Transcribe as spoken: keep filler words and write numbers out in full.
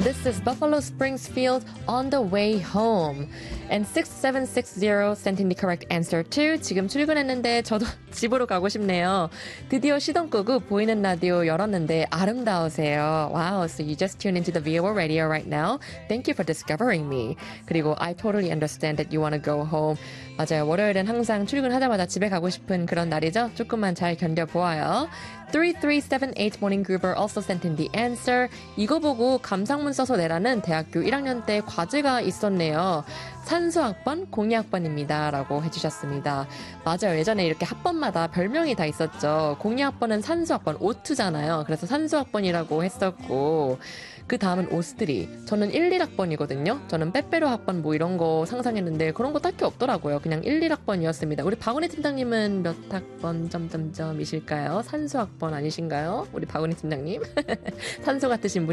This is Buffalo Springs Field on the way home. And six seven six zero sent in the correct answer too. 지금 출근했는데 저도 집으로 가고 싶네요. 드디어 시동 끄고 보이는 라디오 열었는데 아름다우세요. Wow, so you just tuned into the V O R radio right now. Thank you for discovering me. 그리고 I totally understand that you want to go home. 맞아요. 월요일은 항상 출근하자마자 집에 가고 싶은 그런 날이죠. 조금만 잘 견뎌보아요. three three seven eight Morning Groover also sent in the answer. 이거 보고 감상문 써서 내라는 대학교 일 학년 때 과제가 있었네요. 산수학번, 공이학번입니다. 라고 해주셨습니다. 맞아요. 예전에 이렇게 학번마다 별명이 다 있었죠. 공이학번은 산수학번, 오투잖아요. 그래서 산수학번이라고 했었고 그 다음은 오스트리. 저는 일, 일 학번이거든요. 저는 빼빼로 학번 뭐 이런 거 상상했는데 그런 거 딱히 없더라고요. 그냥 일, 일 학번이었습니다. 우리 박은희 팀장님은 몇 학번 점점점이실까요? 산수 학번 아니신가요? 우리 박은희 팀장님? 산수 같으신 분